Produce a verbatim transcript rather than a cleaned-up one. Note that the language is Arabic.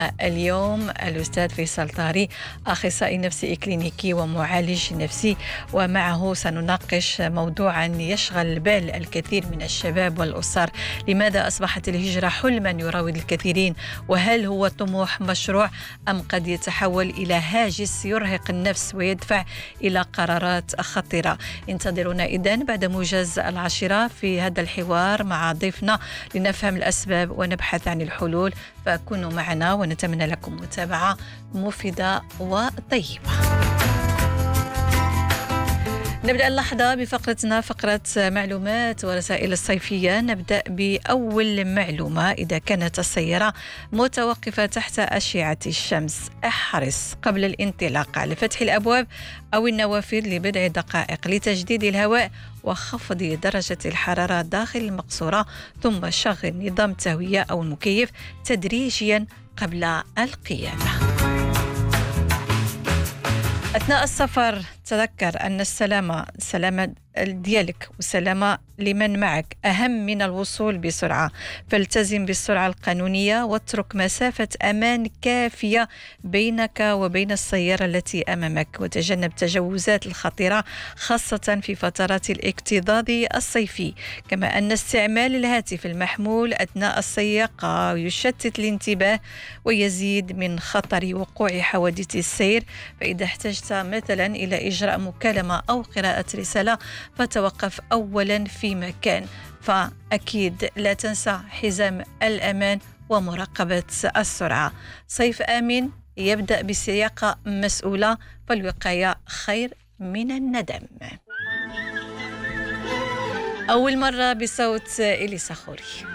اليوم الأستاذ فيصل طاري، أخصائي نفسي إكلينيكي ومعالج نفسي، ومعه سنناقش موضوعا يشغل بال الكثير من الشباب والأسر. لماذا أصبحت الهجرة حلما يراود الكثيرين؟ وهل هو طموح مشروع أم قد يتحول إلى هاجس يرهق النفس ويدفع إلى قرارات خطيرة؟ انتظرونا إذن بعد موجز العاشرة في هذا الحوار مع ضيفنا لنفهم الأسباب ونبحث عن الحلول، فكونوا معنا ونتمنى لكم متابعة مفيدة وطيبة. نبدأ اللحظة بفقرتنا، فقرة معلومات ورسائل الصيفية. نبدأ بأول معلومة: إذا كانت السيارة متوقفة تحت أشعة الشمس، احرص قبل الانطلاق على فتح الأبواب أو النوافذ لبضع دقائق لتجديد الهواء وخفض درجة الحرارة داخل المقصورة، ثم شغل نظام التهوية أو المكيف تدريجيا قبل القيادة. أثناء السفر تذكر أن السلامة السلامة ديالك والسلامة لمن معك أهم من الوصول بسرعة، فالتزم بالسرعة القانونية واترك مسافة أمان كافية بينك وبين السيارة التي أمامك، وتجنب تجاوزات الخطيرة خاصة في فترات الاكتظاظ الصيفي. كما أن استعمال الهاتف المحمول أثناء السياقة يشتت الانتباه ويزيد من خطر وقوع حوادث السير، فإذا احتجت مثلا إلى إجراء مكالمة أو قراءة رسالة فتوقف أولا في مكان. فأكيد لا تنسى حزام الأمان ومراقبة السرعة. صيف آمن يبدأ بسياقة مسؤولة، فالوقاية خير من الندم. أول مرة بصوت إليسا خوري.